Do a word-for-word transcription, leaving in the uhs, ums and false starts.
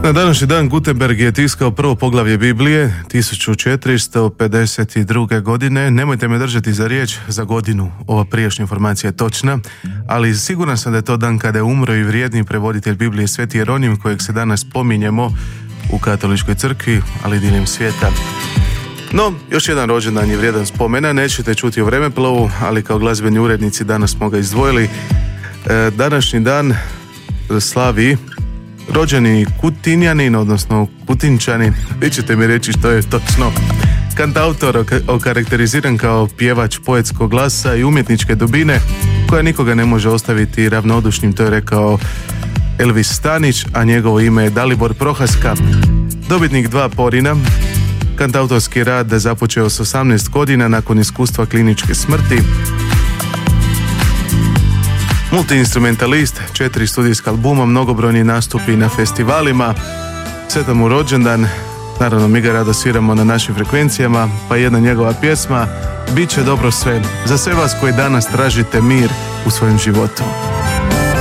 Na današnji dan Gutenberg je tiskao prvo poglavlje Biblije tisuću četiristo pedeset druge. godine. Nemojte me držati za riječ za godinu, ova prijašnja informacija je točna, ali siguran sam da je to dan kada je umro i vrijedni prevoditelj Biblije Sveti Jeronim, kojeg se danas spominjemo u katoličkoj crkvi, ali diljem svijeta. No, još jedan rođendan je vrijedan spomena, nećete čuti o vremeplovu, ali kao glazbeni urednici danas smo ga izdvojili. E, današnji dan slavi rođeni Kutinjanin, odnosno Kutinčanin, vi ćete mi reći što je točno. Kantautor okarakteriziran kao pjevač poetskog glasa i umjetničke dubine, koja nikoga ne može ostaviti ravnodušnim, to je rekao Elvis Stanić, a njegovo ime je Dalibor Prohaska. Dobitnik dva Porina, kantautorski rad započeo s osamnaest godina nakon iskustva kliničke smrti. Multiinstrumentalist, četiri studijska albuma, mnogobrojni nastupi na festivalima, sretan mu rođendan, naravno mi ga rado sviramo na našim frekvencijama, pa jedna njegova pjesma, Bit će dobro sve, za sve vas koji danas tražite mir u svojem životu.